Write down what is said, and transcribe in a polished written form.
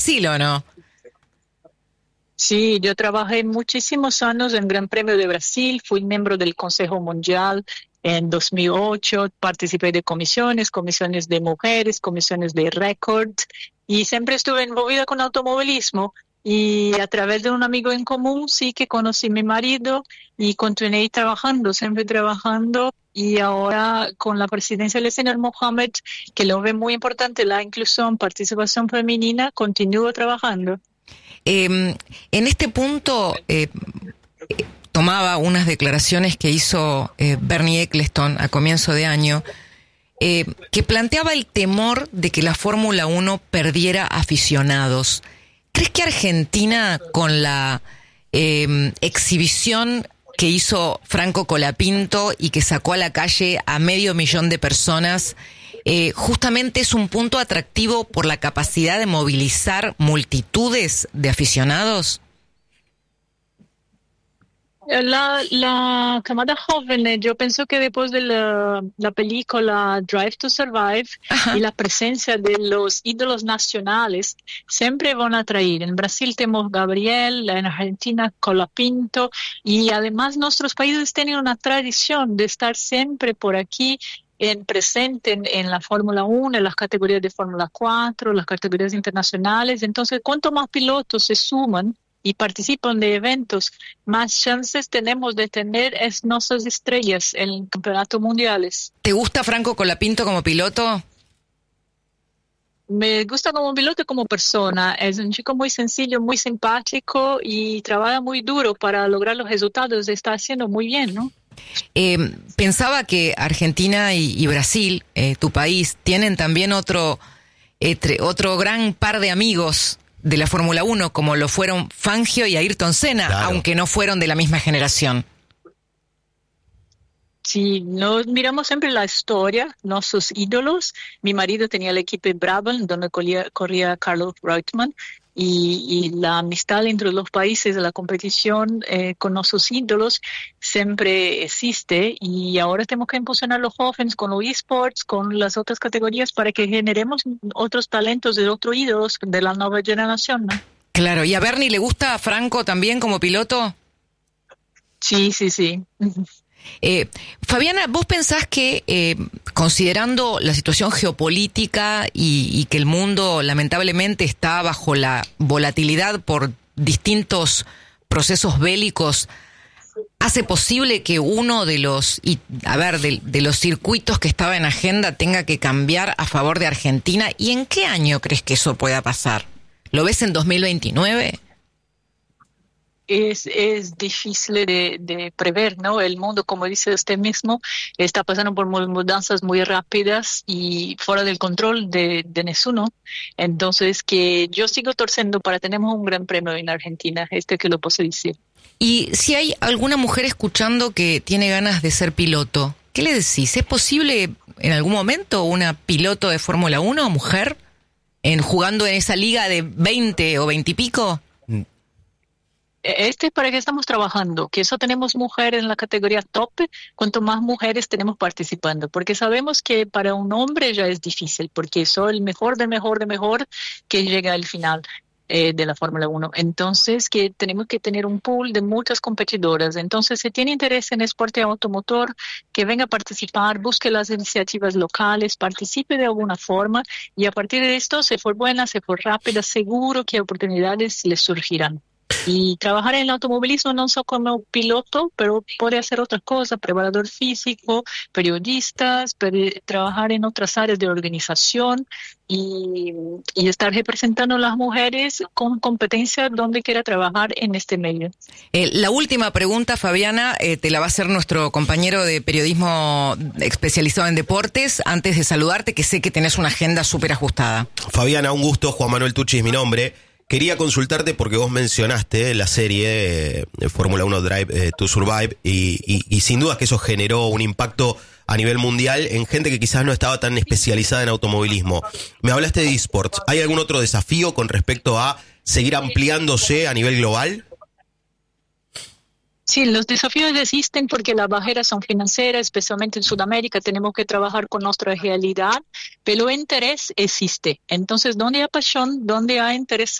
¿Sí o no? Sí, yo trabajé muchísimos años en Gran Premio de Brasil, fui miembro del Consejo Mundial en 2008, participé de comisiones de mujeres, comisiones de récord, y siempre estuve envolvida con automovilismo. Y a través de un amigo en común sí que conocí a mi marido y continué trabajando, siempre trabajando. Y ahora con la presidencia del señor Mohamed, que lo ve muy importante la inclusión, participación femenina, continúo trabajando. En este punto tomaba unas declaraciones que hizo Bernie Ecclestone a comienzo de año, que planteaba el temor de que la Fórmula 1 perdiera aficionados. ¿Crees que Argentina, con la exhibición que hizo Franco Colapinto y que sacó a la calle a 500.000 de personas, justamente es un punto atractivo por la capacidad de movilizar multitudes de aficionados? La camada joven, yo pienso que después de la película Drive to Survive Ajá. y la presencia de los ídolos nacionales, siempre van a atraer. En Brasil tenemos Gabriel, en Argentina Colapinto, y además nuestros países tienen una tradición de estar siempre por aquí presente en la Fórmula 1, en las categorías de Fórmula 4, las categorías internacionales. Entonces, cuanto más pilotos se suman y participan de eventos, más chances tenemos de tener nuestras estrellas en campeonatos mundiales. ¿Te gusta Franco Colapinto como piloto? Me gusta como piloto y como persona. Es un chico muy sencillo, muy simpático y trabaja muy duro para lograr los resultados. Está haciendo muy bien, ¿no? Pensaba que Argentina y Brasil, tu país, tienen también otro gran par de amigos de la Fórmula 1, como lo fueron Fangio y Ayrton Senna, claro, aunque no fueron de la misma generación. Sí, nos miramos siempre la historia, nuestros ídolos. Mi marido tenía el equipo Brabham, donde corría Carlos Reutemann, y la amistad entre los países de la competición con nuestros ídolos siempre existe, y ahora tenemos que impulsar a los jóvenes con los esports, con las otras categorías, para que generemos otros talentos de otros ídolos de la nueva generación, ¿no? Claro, ¿y a Bernie le gusta Franco también como piloto? Sí, sí, sí. Fabiana, ¿vos pensás que considerando la situación geopolítica y que el mundo lamentablemente está bajo la volatilidad por distintos procesos bélicos, hace posible que uno de los de los circuitos que estaba en agenda tenga que cambiar a favor de Argentina? ¿Y en qué año crees que eso pueda pasar? ¿Lo ves en 2029? Es difícil de prever, ¿no? El mundo, como dice usted mismo, está pasando por mudanzas muy rápidas y fuera del control de ninguno. Entonces, que yo sigo torciendo para tener un gran premio en Argentina, que lo puedo decir. Y si hay alguna mujer escuchando que tiene ganas de ser piloto, ¿qué le decís? ¿Es posible en algún momento una piloto de Fórmula 1, mujer, jugando en esa liga de 20 o 20 y pico? Es para qué estamos trabajando, que eso tenemos mujeres en la categoría top, cuanto más mujeres tenemos participando, porque sabemos que para un hombre ya es difícil, porque soy el mejor de mejor que llega al final de la Fórmula 1. Entonces, que tenemos que tener un pool de muchas competidoras. Entonces, si tiene interés en esporte automotor, que venga a participar, busque las iniciativas locales, participe de alguna forma, y a partir de esto, si fue buena, si fue rápida, seguro que oportunidades les surgirán. Y trabajar en el automovilismo no solo como piloto, pero puede hacer otras cosas, preparador físico, periodistas, trabajar en otras áreas de organización y estar representando a las mujeres con competencia donde quiera trabajar en este medio. La última pregunta, Fabiana, te la va a hacer nuestro compañero de periodismo especializado en deportes, antes de saludarte, que sé que tenés una agenda súper ajustada. Fabiana, un gusto. Juan Manuel Tucci es mi nombre. Quería consultarte porque vos mencionaste la serie Fórmula 1 Drive to Survive y sin duda que eso generó un impacto a nivel mundial en gente que quizás no estaba tan especializada en automovilismo. Me hablaste de esports. ¿Hay algún otro desafío con respecto a seguir ampliándose a nivel global? Sí, los desafíos existen porque las barreras son financieras, especialmente en Sudamérica, tenemos que trabajar con nuestra realidad, pero el interés existe. Entonces, donde hay pasión, donde hay interés,